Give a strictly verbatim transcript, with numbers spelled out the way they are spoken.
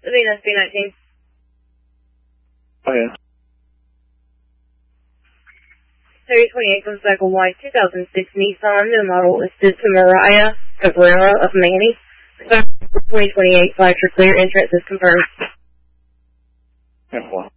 The Venus B nineteen. Oh, yeah. thirty twenty-eight comes back on white, two thousand six Nissan. The model is to Mariah Cabrera of Manny. twenty twenty-eight flights are clear. Entrance is confirmed. Yeah, well.